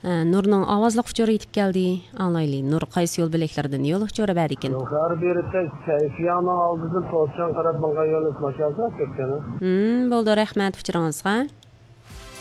Nurning ovozliq uchuri yetib keldi. Anglayli. Nur qaysi yo'l bilaklardan yo'l uchuri bor ekan? Yuqori berishda kayfiyatni oldidan to'shan qarab bunga yo'l ishlashadi ketgan. Bo'ldi, rahmat uchuringizga.